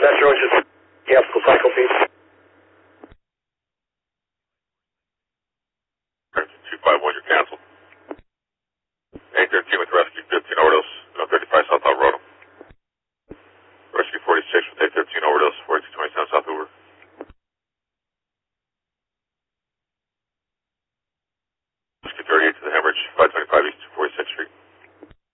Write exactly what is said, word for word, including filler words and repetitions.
Metro, just cancel the cycle, please. two five one, you're canceled. eight thirteen with Rescue fifteen overdose, no thirty-five South Alvarado. Rescue forty-six with eight thirteen overdose, forty-two twenty-seven South Hoover. Rescue thirty-eight to the hemorrhage, five twenty-five East two forty.